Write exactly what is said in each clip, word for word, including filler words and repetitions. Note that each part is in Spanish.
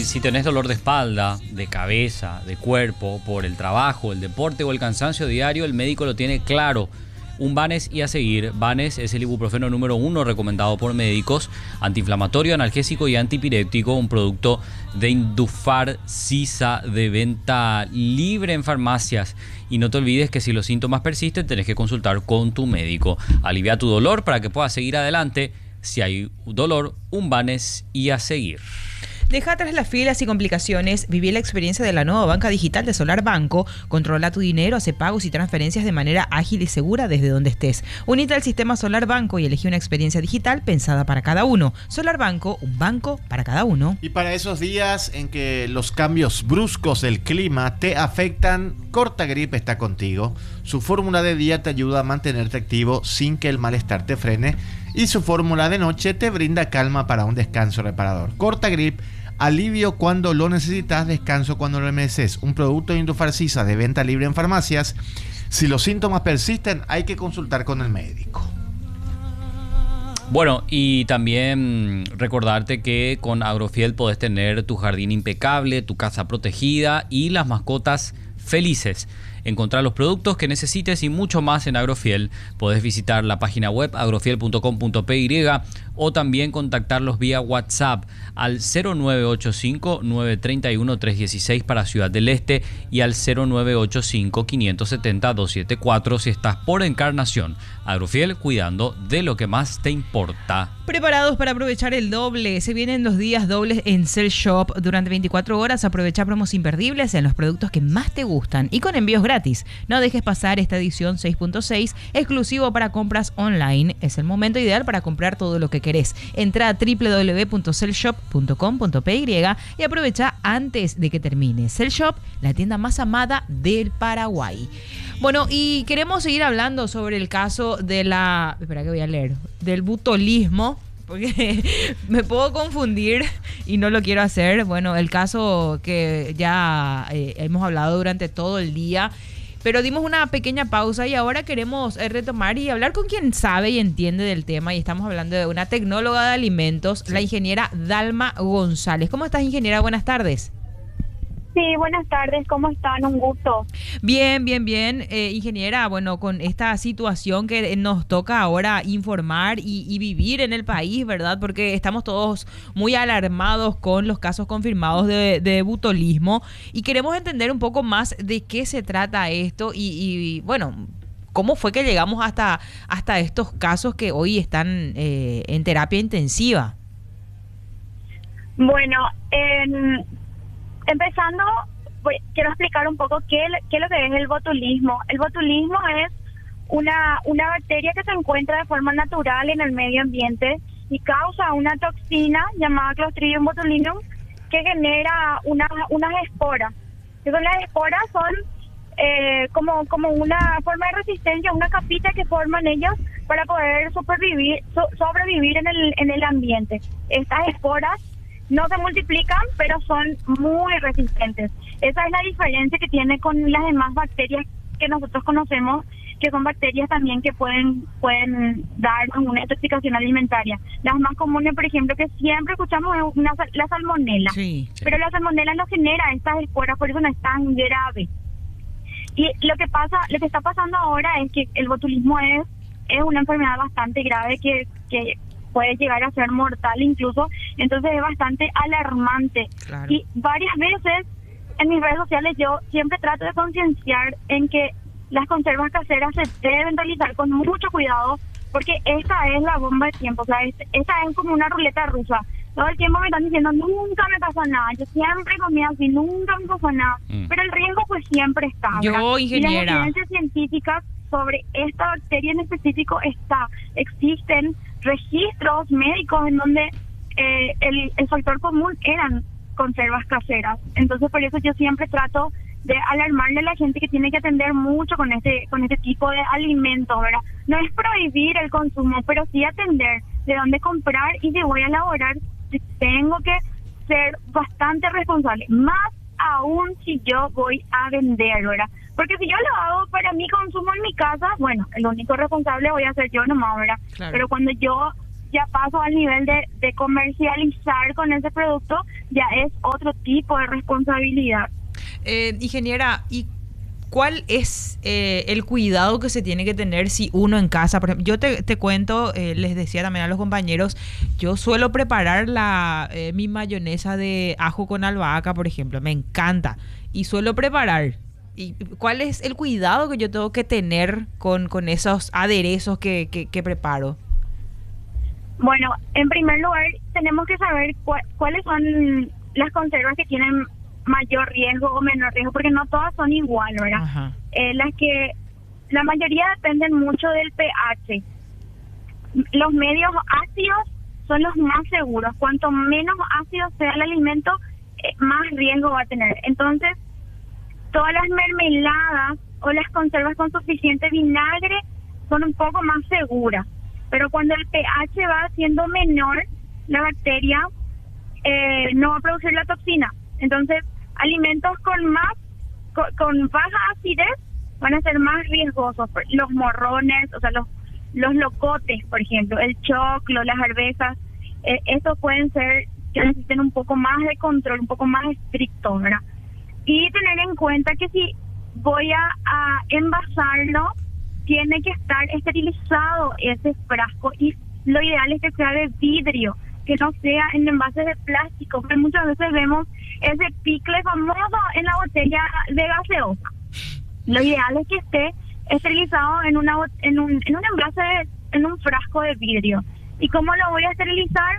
si, si tenés dolor de espalda, de cabeza, de cuerpo, por el trabajo, el deporte o el cansancio diario, el médico lo tiene claro. Un Banes y a seguir. Banes es el ibuprofeno número uno recomendado por médicos, antiinflamatorio, analgésico y antipirético, un producto de Indufar Sisa de venta libre en farmacias. Y no te olvides que si los síntomas persisten, tenés que consultar con tu médico. Alivia tu dolor para que puedas seguir adelante. Si hay dolor, un Banes y a seguir. Deja atrás las filas y complicaciones, viví la experiencia de la nueva banca digital de Solar Banco, controla tu dinero, hace pagos y transferencias de manera ágil y segura desde donde estés. Unite al sistema Solar Banco y elegí una experiencia digital pensada para cada uno. Solar Banco, un banco para cada uno. Y para esos días en que los cambios bruscos del clima te afectan, Cortagrip está contigo. Su fórmula de día te ayuda a mantenerte activo sin que el malestar te frene, y su fórmula de noche te brinda calma para un descanso reparador. Cortagrip, alivio cuando lo necesitas, descanso cuando lo mereces. Un producto de Indufar Sisa de venta libre en farmacias. Si los síntomas persisten, hay que consultar con el médico. Bueno, y también recordarte que con Agrofiel podés tener tu jardín impecable, tu casa protegida y las mascotas felices. Encontrar los productos que necesites y mucho más en Agrofiel. Podés visitar la página web agrofiel punto com punto pe y o también contactarlos vía WhatsApp al cero nueve ocho cinco, nueve tres uno, tres uno seis para Ciudad del Este y al cero nueve ocho cinco, cinco siete cero, dos siete cuatro si estás por Encarnación. Agrofiel, cuidando de lo que más te importa. Preparados para aprovechar el doble. Se vienen los días dobles en Cell Shop. Durante veinticuatro horas aprovecha promos imperdibles en los productos que más te gustan y con envíos gratis. No dejes pasar esta edición seis punto seis, exclusivo para compras online. Es el momento ideal para comprar todo lo que querés. Entra a doble u doble u doble u punto cell shop punto com punto pe y aprovecha antes de que termine. Cell Shop, la tienda más amada del Paraguay. Bueno, y queremos seguir hablando sobre el caso de la... Espera que voy a leer. Del butolismo, porque me puedo confundir y no lo quiero hacer. Bueno, el caso que ya eh, hemos hablado durante todo el día, pero dimos una pequeña pausa y ahora queremos eh, retomar y hablar con quien sabe y entiende del tema. Y estamos hablando de una tecnóloga de alimentos, sí. La ingeniera Dalma González. ¿Cómo estás, ingeniera? Buenas tardes. Sí, buenas tardes, ¿cómo están? Un gusto. Bien, bien, bien. Eh, ingeniera, bueno, con esta situación que nos toca ahora informar y, y vivir en el país, ¿verdad? Porque estamos todos muy alarmados con los casos confirmados de, de butolismo y queremos entender un poco más de qué se trata esto y, y bueno, cómo fue que llegamos hasta, hasta estos casos que hoy están eh, en terapia intensiva. Bueno, en... Empezando, voy, quiero explicar un poco qué, qué es lo que es el botulismo. El botulismo es una, una bacteria que se encuentra de forma natural en el medio ambiente y causa una toxina llamada Clostridium botulinum que genera una, unas esporas. Entonces, las esporas son eh, como, como una forma de resistencia, una capita que forman ellos para poder supervivir, so, sobrevivir en el, en el ambiente. Estas esporas no se multiplican, pero son muy resistentes. Esa es la diferencia que tiene con las demás bacterias que nosotros conocemos, que son bacterias también que pueden pueden dar una intoxicación alimentaria. Las más comunes, por ejemplo, que siempre escuchamos es una, la salmonela. Sí, sí. Pero la salmonela no genera estas esporas, por eso no es tan grave. Y lo que pasa, lo que está pasando ahora es que el botulismo es, es una enfermedad bastante grave que... que puede llegar a ser mortal incluso, entonces es bastante alarmante. Claro. Y varias veces en mis redes sociales yo siempre trato de concienciar en que las conservas caseras se deben realizar con mucho cuidado, porque esta es la bomba de tiempo, o sea, es, esta es como una ruleta rusa. Todo el tiempo me están diciendo, nunca me pasa nada, yo siempre comía así, nunca me pasa nada, mm. pero el riesgo pues siempre está. Yo, ingeniera. Y las evidencias científicas sobre esta bacteria en específico está, existen registros médicos en donde eh, el, el factor común eran conservas caseras. Entonces por eso yo siempre trato de alarmarle a la gente que tiene que atender mucho con este con este tipo de alimentos, ¿verdad? No es prohibir el consumo, pero sí atender de dónde comprar y si voy a elaborar, tengo que ser bastante responsable, más aún si yo voy a vender, ¿verdad? Porque si yo lo hago para mi consumo en mi casa, bueno, el único responsable voy a ser yo nomás, ¿verdad? Claro. Pero cuando yo ya paso al nivel de, de comercializar con ese producto, ya es otro tipo de responsabilidad. Eh, ingeniera, ¿y cuál es eh, el cuidado que se tiene que tener si uno en casa, por ejemplo, yo te, te cuento, eh, les decía también a los compañeros, yo suelo preparar la eh, mi mayonesa de ajo con albahaca, por ejemplo, me encanta, y suelo preparar. ¿Y cuál es el cuidado que yo tengo que tener con, con esos aderezos que, que, que preparo? Bueno, en primer lugar, tenemos que saber cu cuáles son las conservas que tienen mayor riesgo o menor riesgo, porque no todas son igual, ¿verdad? Eh, las que, la mayoría dependen mucho del pH. Los medios ácidos son los más seguros. Cuanto menos ácido sea el alimento, eh, más riesgo va a tener. Entonces, todas las mermeladas o las conservas con suficiente vinagre son un poco más seguras. Pero cuando el pH va siendo menor, la bacteria eh, no va a producir la toxina. Entonces, alimentos con más, con, con baja acidez van a ser más riesgosos. Los morrones, o sea, los, los locotes, por ejemplo, el choclo, las arvezas, eh, estos pueden ser que necesiten un poco más de control, un poco más estricto, ¿verdad? Y tener en cuenta que si voy a, a envasarlo, tiene que estar esterilizado ese frasco, y lo ideal es que sea de vidrio, que no sea en envases de plástico, porque muchas veces vemos ese picle famoso en la botella de gaseosa. Lo ideal es que esté esterilizado en una en un, en un envase, de, en un frasco de vidrio. ¿Y cómo lo voy a esterilizar?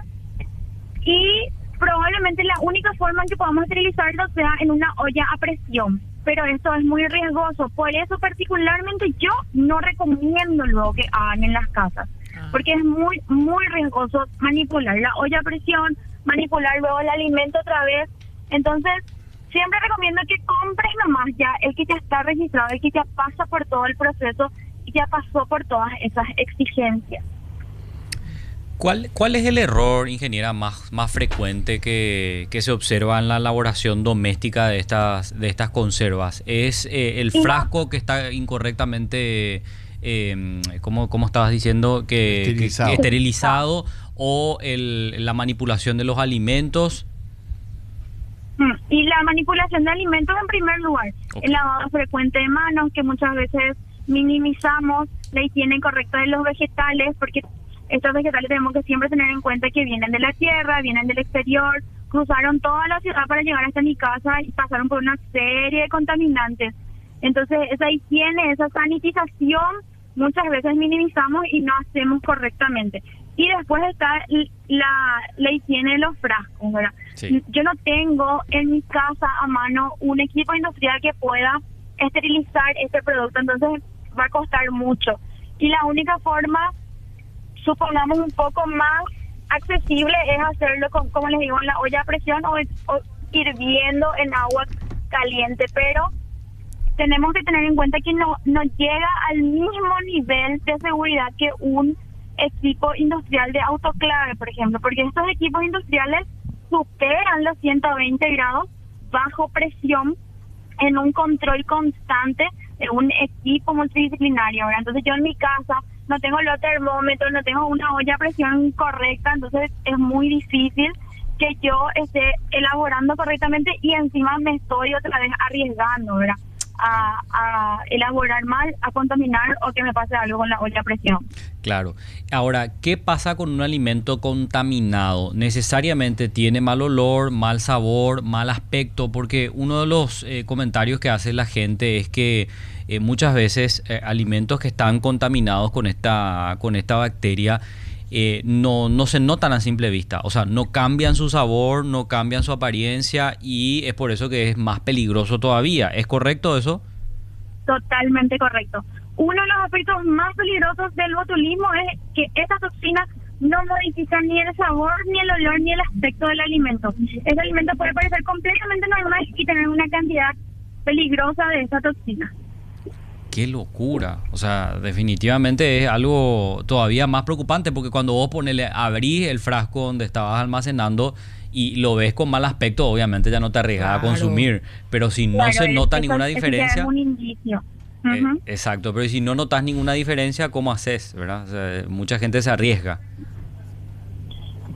Y probablemente la única forma en que podamos esterilizarlo sea en una olla a presión, pero esto es muy riesgoso. Por eso particularmente yo no recomiendo luego que hagan en las casas, porque es muy, muy riesgoso manipular la olla a presión, manipular luego el alimento otra vez. Entonces, siempre recomiendo que compres nomás ya el que ya está registrado, el que ya pasa por todo el proceso y ya pasó por todas esas exigencias. ¿Cuál, ¿Cuál es el error, ingeniera, más, más frecuente que, que se observa en la elaboración doméstica de estas, de estas conservas? ¿Es eh, el frasco que está incorrectamente, eh, como, como estabas diciendo, que esterilizado, que, que esterilizado o el, la manipulación de los alimentos? Y la manipulación de alimentos en primer lugar, okay. El lavado frecuente de manos, que muchas veces minimizamos, la higiene correcta de los vegetales, porque estos vegetales tenemos que siempre tener en cuenta que vienen de la tierra, vienen del exterior, cruzaron toda la ciudad para llegar hasta mi casa y pasaron por una serie de contaminantes. Entonces, esa higiene, esa sanitización, muchas veces minimizamos y no hacemos correctamente. Y después está la, la higiene de los frascos, ¿verdad? Sí. Yo no tengo en mi casa a mano un equipo industrial que pueda esterilizar este producto, entonces va a costar mucho. Y la única forma, supongamos, un poco más accesible es hacerlo con, como les digo, en la olla a presión o, o hirviendo en agua caliente, pero tenemos que tener en cuenta que no, no llega al mismo nivel de seguridad que un equipo industrial de autoclave, por ejemplo, porque estos equipos industriales superan los ciento veinte grados bajo presión en un control constante de un equipo multidisciplinario, ¿verdad? Entonces yo en mi casa no tengo los termómetros, no tengo una olla a presión correcta, entonces es muy difícil que yo esté elaborando correctamente y encima me estoy otra vez arriesgando, ¿verdad? A, a elaborar mal, a contaminar o que me pase algo con la olla a presión. Claro. Ahora, ¿qué pasa con un alimento contaminado? ¿Necesariamente tiene mal olor, mal sabor, mal aspecto? Porque uno de los eh, comentarios que hace la gente es que eh, muchas veces eh, alimentos que están contaminados con esta, con esta bacteria Eh, no, no se notan a simple vista, o sea, no cambian su sabor, no cambian su apariencia y es por eso que es más peligroso todavía. ¿Es correcto eso? Totalmente correcto. Uno de los aspectos más peligrosos del botulismo es que estas toxinas no modifican ni el sabor, ni el olor, ni el aspecto del alimento. Ese alimento puede parecer completamente normal y tener una cantidad peligrosa de esa toxina. ¡Qué locura! O sea, definitivamente es algo todavía más preocupante porque cuando vos ponele, abrís el frasco donde estabas almacenando y lo ves con mal aspecto, obviamente ya no te arriesgas claro. a consumir. Pero si no claro, se nota eso, ninguna eso diferencia... Es un indicio. Eh, uh-huh. Exacto, pero si no notas ninguna diferencia, ¿cómo haces? ¿Verdad? O sea, mucha gente se arriesga.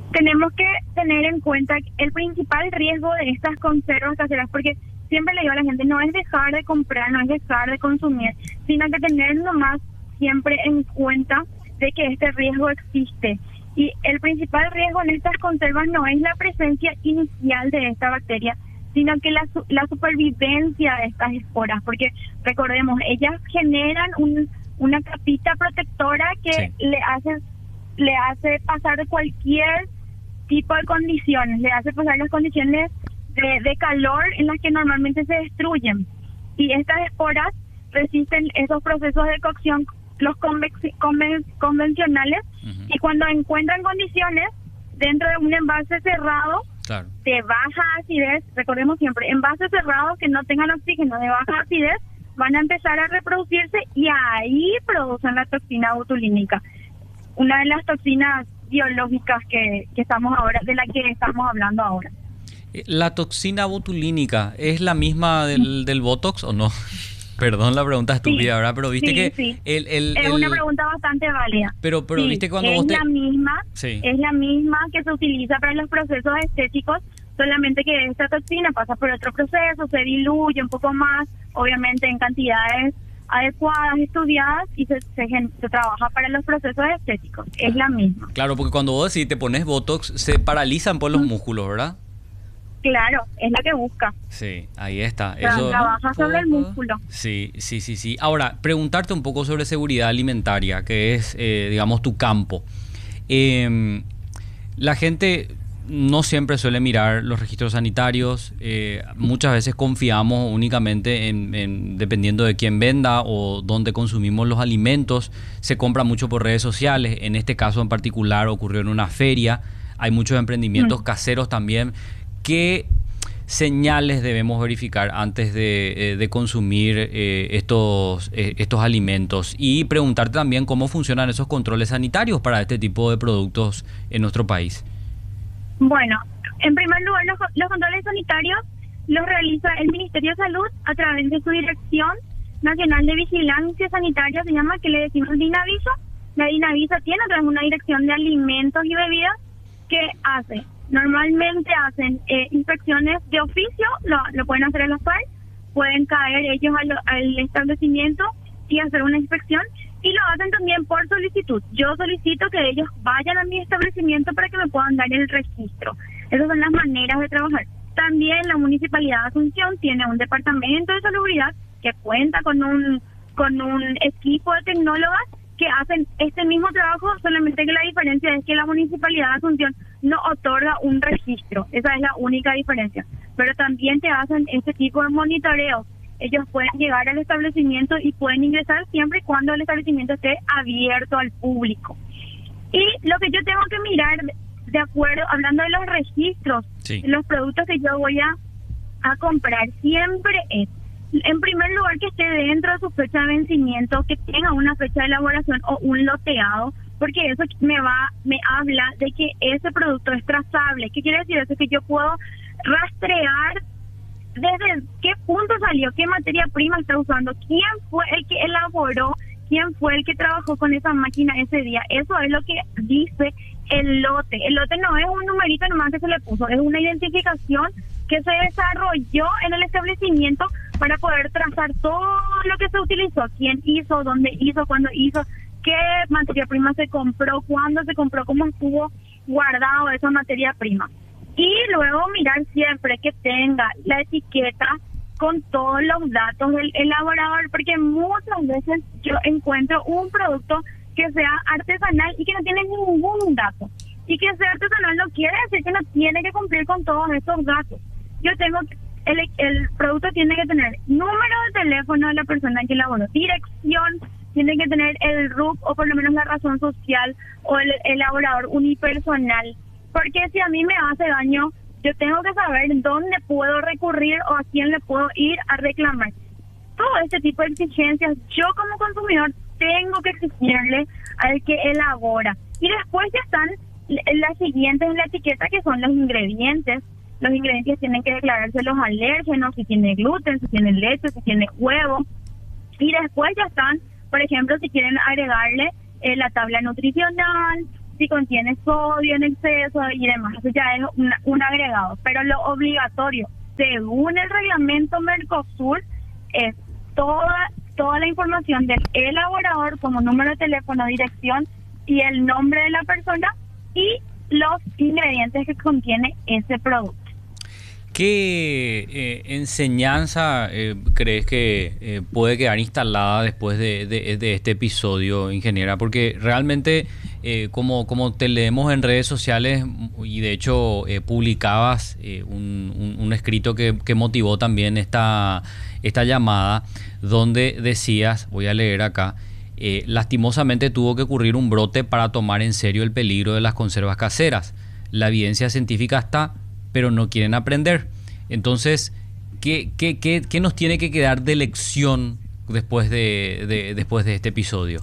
tenemos que tener en cuenta el principal riesgo de estas conservas caseras, porque siempre le digo a la gente, no es dejar de comprar, no es dejar de consumir, sino que tener nomás siempre en cuenta de que este riesgo existe. Y el principal riesgo en estas conservas no es la presencia inicial de esta bacteria, sino que la, la supervivencia de estas esporas, porque recordemos, ellas generan un, una capita protectora que sí. le hace le hace pasar cualquier tipo de condiciones, le hace pasar las condiciones de, de calor en las que normalmente se destruyen. Y estas esporas resisten esos procesos de cocción, los convex- conven- convencionales, uh-huh. y cuando encuentran condiciones dentro de un envase cerrado, claro. de baja acidez, recordemos siempre, envases cerrados que no tengan oxígeno, de baja acidez, van a empezar a reproducirse y ahí producen la toxina botulínica, una de las toxinas biológicas que, que estamos ahora, de la que estamos hablando ahora. ¿La toxina botulínica es la misma del, del Botox o no? Perdón la pregunta estúpida, sí, ¿verdad? Pero viste sí, que... Sí. El, el, es el... una pregunta bastante válida. Pero, pero sí, viste cuando es vos te... la misma, sí. es la misma que se utiliza para los procesos estéticos, solamente que esta toxina pasa por otro proceso, se diluye un poco más, obviamente en cantidades adecuadas, estudiadas, y se, se, se trabaja para los procesos estéticos. Es la misma. Claro, porque cuando vos decís te pones Botox, se paralizan por los mm. músculos, ¿verdad? Claro, es la que busca. Sí, ahí está. O sea, Eso trabaja sobre el músculo. Sí, sí, sí, sí. Ahora, preguntarte un poco sobre seguridad alimentaria, que es, eh, digamos, tu campo. Eh, la gente no siempre suele mirar los registros sanitarios. Eh, muchas veces confiamos únicamente en, en, dependiendo de quién venda o dónde consumimos los alimentos. Se compra mucho por redes sociales. En este caso en particular ocurrió en una feria. Hay muchos emprendimientos mm. caseros también. ¿Qué señales debemos verificar antes de, de consumir eh, estos, eh, estos alimentos? Y preguntarte también cómo funcionan esos controles sanitarios para este tipo de productos en nuestro país. Bueno, en primer lugar, los, los controles sanitarios los realiza el Ministerio de Salud a través de su Dirección Nacional de Vigilancia Sanitaria, se llama, que le decimos DINAVISA. La DINAVISA tiene a través de una Dirección de Alimentos y Bebidas que hace... Normalmente hacen eh, inspecciones de oficio, lo, lo pueden hacer al azar, pueden caer ellos al, al establecimiento y hacer una inspección, y lo hacen también por solicitud. Yo solicito que ellos vayan a mi establecimiento para que me puedan dar el registro. Esas son las maneras de trabajar. También la Municipalidad de Asunción tiene un departamento de salubridad que cuenta con un, con un equipo de tecnólogas que hacen este mismo trabajo, solamente que la diferencia es que la Municipalidad de Asunción no otorga un registro. Esa es la única diferencia. Pero también te hacen este tipo de monitoreo. Ellos pueden llegar al establecimiento y pueden ingresar siempre y cuando el establecimiento esté abierto al público. Y lo que yo tengo que mirar, de acuerdo, hablando de los registros, sí. los productos que yo voy a, a comprar, siempre es, en primer lugar, que esté dentro de su fecha de vencimiento, que tenga una fecha de elaboración o un loteado, porque eso me va, me habla de que ese producto es trazable. ¿Qué quiere decir eso? Que yo puedo rastrear desde qué punto salió, qué materia prima está usando, quién fue el que elaboró, quién fue el que trabajó con esa máquina ese día. Eso es lo que dice el lote. El lote no es un numerito nomás que se le puso, es una identificación que se desarrolló en el establecimiento para poder trazar todo lo que se utilizó, quién hizo, dónde hizo, cuándo hizo, qué materia prima se compró, cuándo se compró, cómo estuvo guardado esa materia prima. Y luego mirar siempre que tenga la etiqueta con todos los datos del elaborador, porque muchas veces yo encuentro un producto que sea artesanal y que no tiene ningún dato. Y que sea artesanal no quiere decir que no tiene que cumplir con todos estos datos. Yo tengo, el, el producto tiene que tener número de teléfono de la persona que elaboró, dirección, tiene que tener el R U C o por lo menos la razón social o el elaborador unipersonal. Porque si a mí me hace daño, yo tengo que saber dónde puedo recurrir o a quién le puedo ir a reclamar. Todo este tipo de exigencias, yo como consumidor tengo que exigirle al que elabora. Y después ya están las siguientes en la etiqueta, que son los ingredientes. Los ingredientes tienen que declararse los alérgenos, si tiene gluten, si tiene leche, si tiene huevo. Y después ya están, por ejemplo, si quieren agregarle eh, la tabla nutricional, si contiene sodio en exceso y demás. Eso ya es un, un agregado. Pero lo obligatorio, según el reglamento Mercosur, es toda, toda la información del elaborador, como número de teléfono, dirección y el nombre de la persona y los ingredientes que contiene ese producto. ¿Qué eh, enseñanza eh, crees que eh, puede quedar instalada después de, de, de este episodio, ingeniera? Porque realmente, eh, como, como te leemos en redes sociales, y de hecho eh, publicabas eh, un, un, un escrito que, que motivó también esta, esta llamada, donde decías, voy a leer acá, eh, lastimosamente tuvo que ocurrir un brote para tomar en serio el peligro de las conservas caseras. La evidencia científica está, pero no quieren aprender. Entonces, ¿qué, qué, qué, qué nos tiene que quedar de lección después de, de, después de este episodio?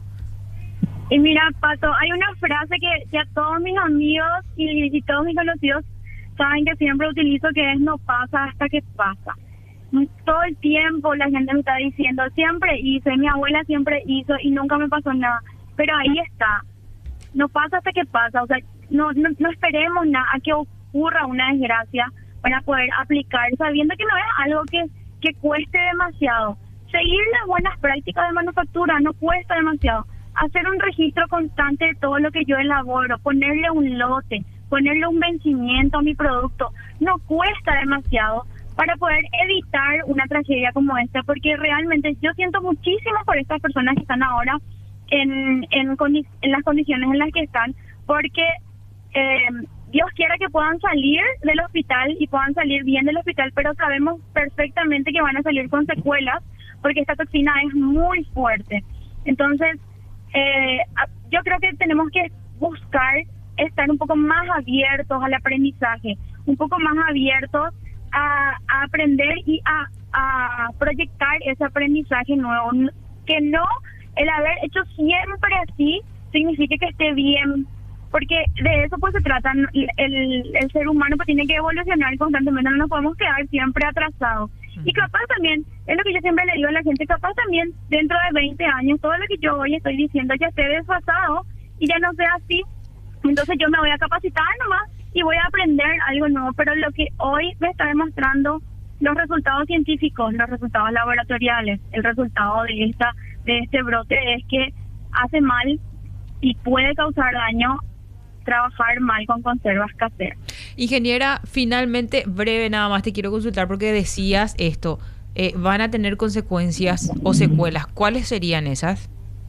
Y mira, Pato, hay una frase que, que a todos mis amigos y, y todos mis conocidos saben que siempre utilizo, que es: no pasa hasta que pasa. Todo el tiempo la gente me está diciendo, siempre hice, mi abuela siempre hizo y nunca me pasó nada. Pero ahí está, no pasa hasta que pasa. O sea, no, no, no esperemos nada a que ocurra una desgracia para poder aplicar, sabiendo que no es algo que, que cueste demasiado. Seguir las buenas prácticas de manufactura no cuesta demasiado. Hacer un registro constante de todo lo que yo elaboro, ponerle un lote, ponerle un vencimiento a mi producto, no cuesta demasiado para poder evitar una tragedia como esta, porque realmente yo siento muchísimo por estas personas que están ahora en, en, condi- en las condiciones en las que están, porque eh, Dios quiera que puedan salir del hospital y puedan salir bien del hospital, pero sabemos perfectamente que van a salir con secuelas, porque esta toxina es muy fuerte. Entonces, eh, yo creo que tenemos que buscar estar un poco más abiertos al aprendizaje, un poco más abiertos a, a aprender y a, a proyectar ese aprendizaje nuevo. Que no el haber hecho siempre así signifique que esté bien, porque de eso pues se trata. El, el ser humano pues tiene que evolucionar constantemente, no nos podemos quedar siempre atrasados. Y capaz también, es lo que yo siempre le digo a la gente, capaz también dentro de veinte años todo lo que yo hoy estoy diciendo ya esté desfasado y ya no sea así. Entonces yo me voy a capacitar nomás y voy a aprender algo nuevo, pero lo que hoy me está demostrando los resultados científicos, los resultados laboratoriales, el resultado de esta de este brote es que hace mal y puede causar daño trabajar mal con conservas caseras. Ingeniera, finalmente, breve nada más te quiero consultar porque decías esto, eh, van a tener consecuencias o secuelas. ¿Cuáles serían esas?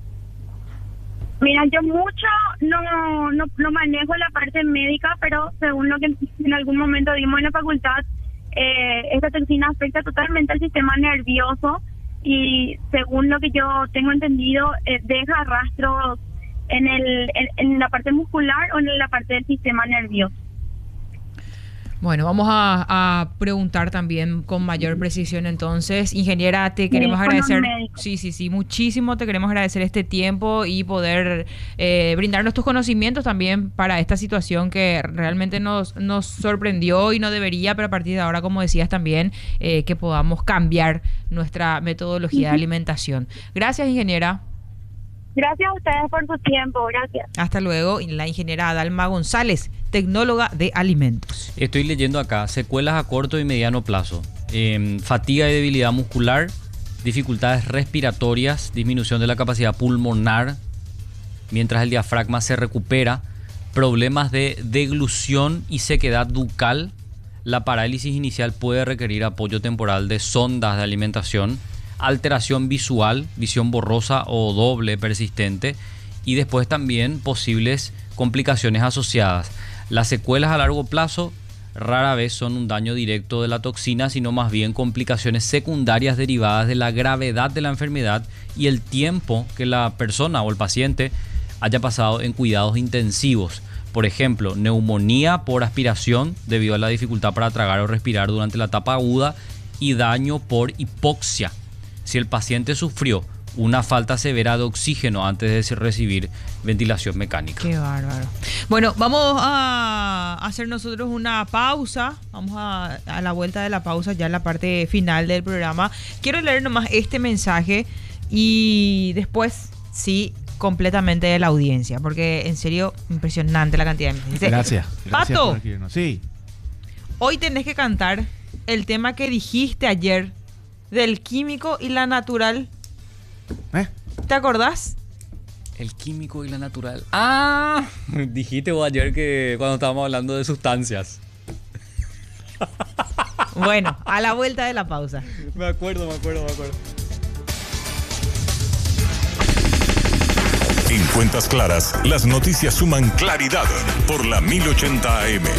Mira, yo mucho no, no, no manejo la parte médica, pero según lo que en algún momento vimos en la facultad, eh, esta toxina afecta totalmente al sistema nervioso y según lo que yo tengo entendido, eh, deja rastros en, el, en, en la parte muscular o en la parte del sistema nervioso. Bueno, vamos a, a preguntar también con mayor precisión entonces. Ingeniera, te queremos agradecer. Sí, sí, sí, muchísimo te queremos agradecer este tiempo y poder eh, brindarnos tus conocimientos también para esta situación que realmente nos, nos sorprendió y no debería, pero a partir de ahora, como decías también, eh, que podamos cambiar nuestra metodología de alimentación. Gracias, ingeniera. Gracias a ustedes por su tiempo, gracias. Hasta luego, la ingeniera Adalma González, tecnóloga de alimentos. Estoy leyendo acá, secuelas a corto y mediano plazo, eh, fatiga y debilidad muscular, dificultades respiratorias, disminución de la capacidad pulmonar mientras el diafragma se recupera, problemas de deglución y sequedad bucal. La parálisis inicial puede requerir apoyo temporal de sondas de alimentación, alteración visual, visión borrosa o doble persistente y después también posibles complicaciones asociadas. Las secuelas a largo plazo rara vez son un daño directo de la toxina, sino más bien complicaciones secundarias derivadas de la gravedad de la enfermedad y el tiempo que la persona o el paciente haya pasado en cuidados intensivos. Por ejemplo, neumonía por aspiración debido a la dificultad para tragar o respirar durante la etapa aguda y daño por hipoxia si el paciente sufrió una falta severa de oxígeno antes de recibir ventilación mecánica. Qué bárbaro. Bueno, vamos a hacer nosotros una pausa. Vamos a, a la vuelta de la pausa, ya en la parte final del programa. Quiero leer nomás este mensaje y después, sí, completamente de la audiencia, porque en serio, impresionante la cantidad de mensajes. Gracias. Gracias Pato, por escribirnos. Sí. hoy tenés que cantar el tema que dijiste ayer del químico y la natural. ¿Eh? ¿Te acordás? El químico y la natural. Ah, dijiste vos ayer que cuando estábamos hablando de sustancias. Bueno, a la vuelta de la pausa. Me acuerdo, me acuerdo, me acuerdo. En Cuentas Claras, las noticias suman claridad por la mil ochenta A M.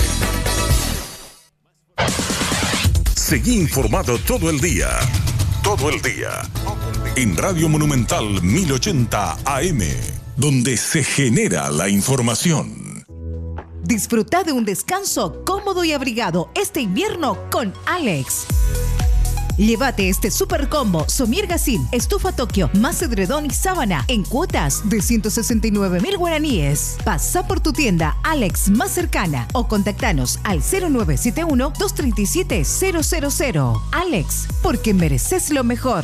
Seguí informado todo el día. Todo el día. En Radio Monumental mil ochenta A M, donde se genera la información. Disfruta de un descanso cómodo y abrigado este invierno con Alex. Llévate este super combo Somier Gassin, estufa Tokio, más edredón y sábana en cuotas de ciento sesenta y nueve mil guaraníes. Pasa por tu tienda Alex más cercana o contactanos al cero nueve siete uno, dos tres siete, cero cero cero. Alex, porque mereces lo mejor.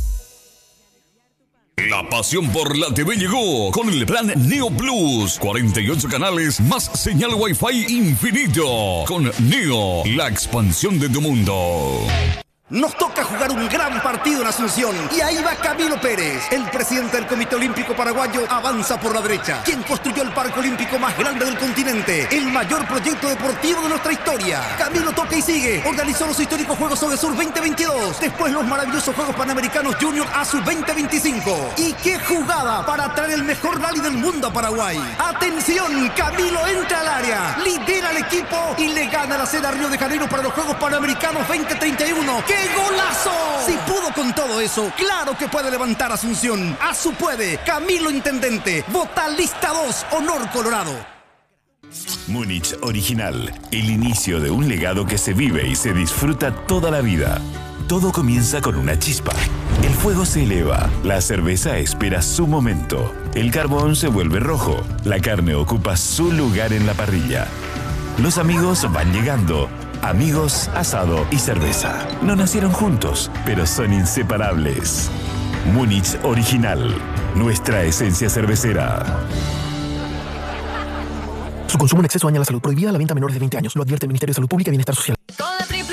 La pasión por la T V llegó con el plan Neo Plus. cuarenta y ocho canales más señal Wi-Fi infinito. Con Neo, la expansión de tu mundo. Nos toca jugar un gran partido en Asunción. Y ahí va Camilo Pérez. El presidente del Comité Olímpico Paraguayo avanza por la derecha. Quien construyó el parque olímpico más grande del continente. El mayor proyecto deportivo de nuestra historia. Camilo toca y sigue. Organizó los históricos Juegos Odesur veinte veintidós. Después los maravillosos Juegos Panamericanos Junior ASU veinte veinticinco. Y qué jugada para traer el mejor rally del mundo a Paraguay. Atención, Camilo entra al área. Lidera al equipo y le gana la seda a Río de Janeiro para los Juegos Panamericanos veinte treinta y uno. ¡Qué golazo! Si pudo con todo eso, claro que puede levantar Asunción. ASU puede. Camilo Intendente. Vota lista dos, Honor Colorado. Múnich Original, el inicio de un legado que se vive y se disfruta toda la vida. Todo comienza con una chispa. El fuego se eleva, la cerveza espera su momento, el carbón se vuelve rojo, la carne ocupa su lugar en la parrilla. Los amigos van llegando. Amigos, asado y cerveza. No nacieron juntos, pero son inseparables. Múnich Original, nuestra esencia cervecera. Su consumo en exceso daña la salud. Prohibida la venta a menores de veinte años. Lo advierte el Ministerio de Salud Pública y Bienestar Social.